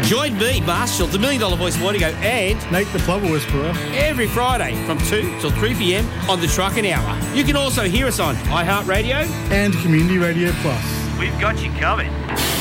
Join me, Marshall, the $1 Million Voice Morning and Nate the Plumber Whisperer every Friday from 2 till 3 p.m. on the Trucking Hour. You can also hear us on iHeartRadio and Community Radio Plus. We've got you covered.